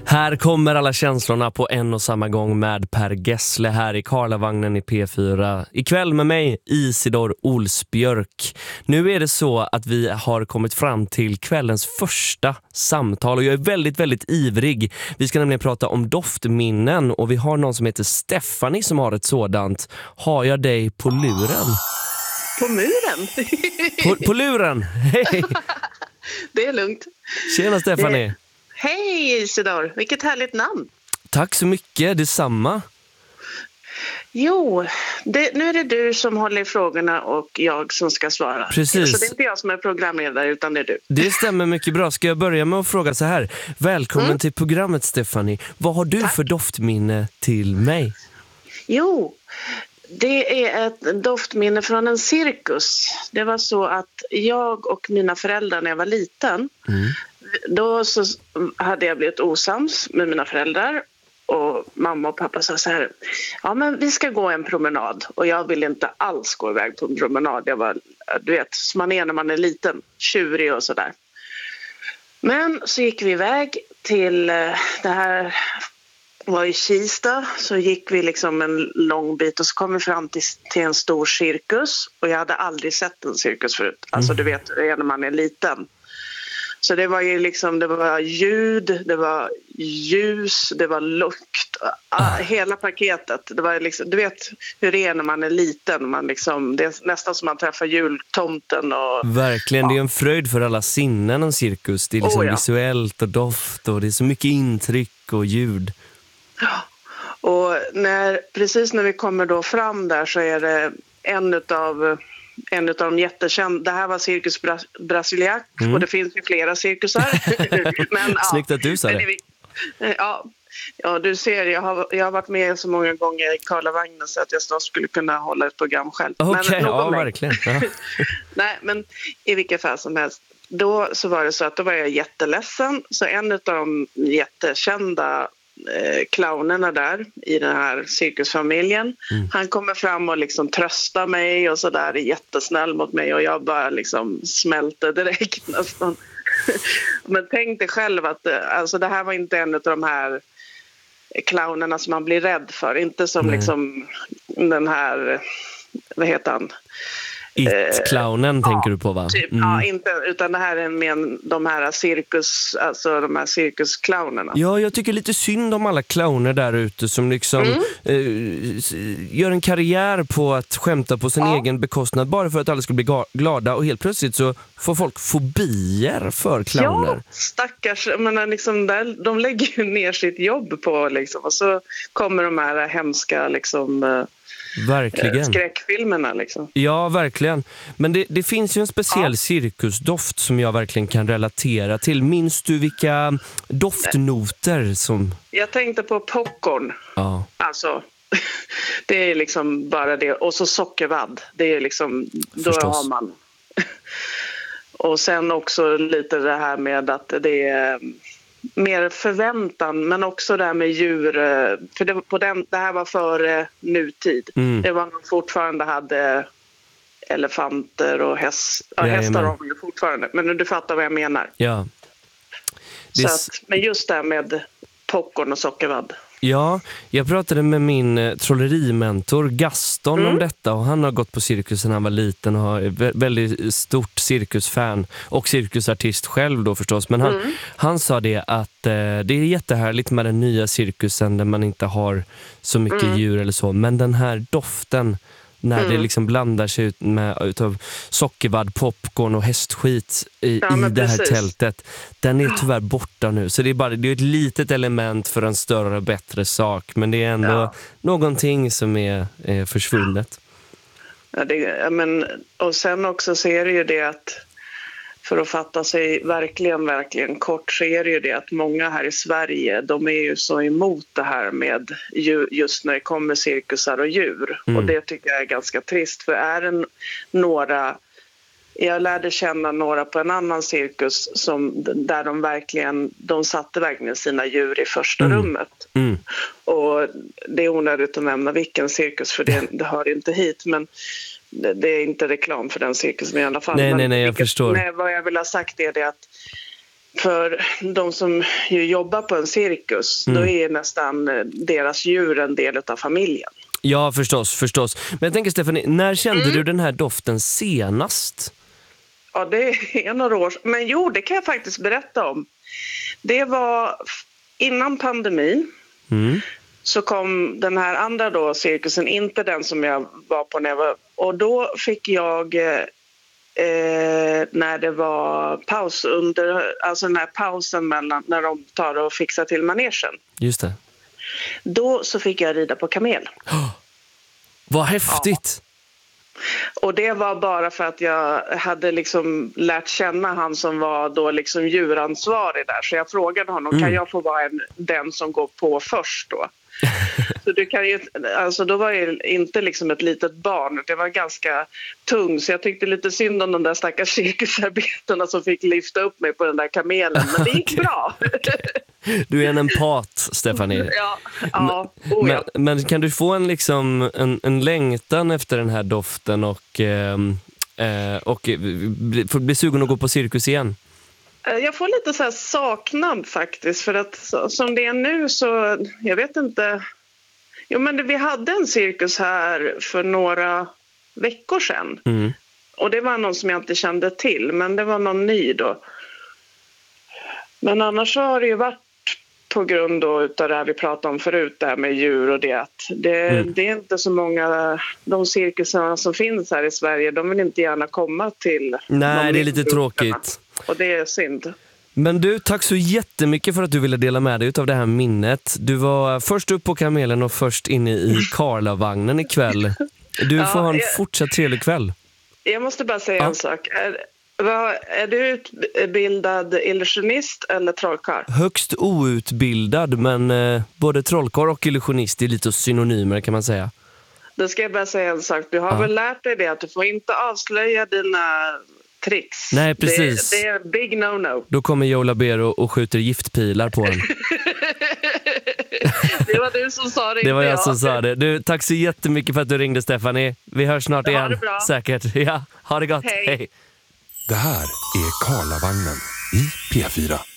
Här kommer alla känslorna på en och samma gång med Per Gessle här i Karlavagnen i P4. Ikväll med mig, Isidor Olsbjörk. Nu är det så att vi har kommit fram till kvällens första samtal och jag är väldigt, väldigt ivrig. Vi ska nämligen prata om doftminnen och vi har någon som heter Stephanie som har ett sådant. Har jag dig på luren? På muren? På luren, hej! Det är lugnt. Tjena Stephanie. Hej Isidor, vilket härligt namn. Tack så mycket, detsamma. Jo, nu är det du som håller i frågorna och jag som ska svara. Precis. Så det är inte jag som är programledare utan det är du. Det stämmer mycket bra. Ska jag börja med att fråga så här. Välkommen till programmet Stephanie. Vad har du för doftminne till mig? Jo, det är ett doftminne från en cirkus. Det var så att jag och mina föräldrar när jag var liten, då så hade jag blivit osams med mina föräldrar och mamma och pappa sa så här: ja men vi ska gå en promenad, och jag ville inte alls gå iväg på en promenad. Jag var, du vet, som man är när man är liten, tjurig och sådär. Men så gick vi iväg till det här var i Kista, så gick vi liksom en lång bit och så kom vi fram till en stor cirkus, och jag hade aldrig sett en cirkus förut. Alltså du vet, när man är liten. Så det var ju liksom, det var ljud, det var ljus, det var lukt, hela paketet. Det var liksom, du vet hur det är när man är liten, man liksom, det är nästan som man träffar jultomten och verkligen, det är en fröjd för alla sinnen en cirkus. Det är liksom visuellt och doft och det är så mycket intryck och ljud. Ja, och precis när vi kommer då fram där så är det en utav de jättekända, det här var Cirkus Brasiliac och det finns ju flera cirkusar. Men, snyggt att du sa det. Ja, du ser, jag har varit med så många gånger i Karlavagnen så att jag snart skulle kunna hålla ett program själv. Okej, ja verkligen. Ja. Nej, men i vilket fall som helst. Då så var det så att då var jag jätteledsen, så en av de jättekända clownerna där i den här cirkusfamiljen, han kommer fram och liksom tröstar mig och sådär, är jättesnäll mot mig, och jag bara liksom smälte direkt nästan. Men tänk dig själv att alltså, det här var inte en av de här clownerna som man blir rädd för, inte som liksom den här, vad heter han? It-clownen tänker du på, va? Typ, ja, inte, utan det här är med de här cirkusclownerna. Ja, jag tycker lite synd om alla clowner där ute som liksom gör en karriär på att skämta på sin egen bekostnad bara för att alla ska bli glada, och helt plötsligt så får folk fobier för clowner. Ja, stackars, men liksom där, de lägger ju ner sitt jobb på liksom, och så kommer de här hemska liksom verkligen. Skräckfilmerna liksom. Ja, verkligen. Men det finns ju en speciell cirkusdoft som jag verkligen kan relatera till. Minns du vilka doftnoter som... Jag tänkte på popcorn. Ja. Alltså, det är liksom bara det. Och så sockervadd. Det är liksom, då förstås. har man. Och sen också lite det här med att det är mer förväntan, men också det här med djur, för det här var före nutid. Det var man fortfarande hade elefanter och hästar har man ju fortfarande, men du fattar vad jag menar. Ja. Men just det här med popcorn och sockervadd. Ja, jag pratade med min trollerimentor Gaston om detta, och han har gått på cirkus när han var liten och har väldigt stort cirkusfan och cirkusartist själv då förstås. Men han sa det att det är jättehärligt med den nya cirkusen där man inte har så mycket djur eller så, men den här doften när det liksom blandar sig ut med utav sockervadd, popcorn och hästskit i det här tältet. Den är tyvärr borta nu. Så det är ett litet element för en större och bättre sak. Men det är ändå någonting som är försvunnet. Ja, och sen också ser det ju det att för att fatta sig verkligen kort, så är det ju det att många här i Sverige, de är ju så emot det här med just när det kommer cirkusar och djur. Och det tycker jag är ganska trist, för är det några... Jag lärde känna några på en annan cirkus där de satte verkligen sina djur i första rummet. Och det är onödigt att nämna vilken cirkus, för det hör inte hit, men det är inte reklam för den cirkusen i alla fall. Nej, jag förstår. Nej, vad jag vill ha sagt är det att För de som ju jobbar på en cirkus, då är nästan deras djur en del av familjen. Ja, förstås. Men jag tänker, Stephanie, när kände du den här doften senast? Ja, det är några år. Men jo, det kan jag faktiskt berätta om. Det var innan pandemin. Så kom den här andra då, cirkusen, inte den som jag var på när jag var. Och då fick jag, när det var paus alltså den här pausen mellan när de tar och fixar till manegen. Just det. Då så fick jag rida på kamel. Vad häftigt! Ja. Och det var bara för att jag hade liksom lärt känna han som var då liksom djuransvarig där. Så jag frågade honom, kan jag få vara den som går på först då? Så du kan ju, alltså då var jag inte liksom ett litet barn, det var ganska tung, så jag tyckte lite synd om de där stackars cirkusarbetarna som fick lyfta upp mig på den där kamelen, men det gick bra. Du är en empat, Stephanie. Ja. Men kan du få en längtan efter den här doften och bli sugen att gå på cirkus igen? Jag får lite så här saknad faktiskt, för att som det är nu så, jag vet inte. Jo, men vi hade en cirkus här för några veckor sedan. Och det var någon som jag inte kände till, men det var någon ny då. Men annars så har det ju varit på grund då utav det här vi pratade om förut, det här med djur och det att det är inte så många, de cirkusarna som finns här i Sverige, de vill inte gärna komma till. Nej, det är lite tråkigt. Och det är synd. Men du, tack så jättemycket för att du ville dela med dig av det här minnet. Du var först upp på kamelen och först inne i Karlavagnen ikväll. Du får ha en fortsatt trevlig kväll. Jag måste bara säga en sak. Är du utbildad illusionist eller trollkarl? Högst outbildad, men både trollkarl och illusionist är lite synonymer, kan man säga. Då ska jag bara säga en sak. Du har väl lärt dig det att du får inte avslöja dina tricks. Nej, precis. Det är big no-no. Då kommer Joe Labero och skjuter giftpilar på en. Det var du som sa det. Det var jag som sa det. Du, tack så jättemycket för att du ringde, Stephanie. Vi hörs snart igen. Ha det bra. Säkert. Ja, ha det gott. Hej. Det här är Karlavagnen i P4.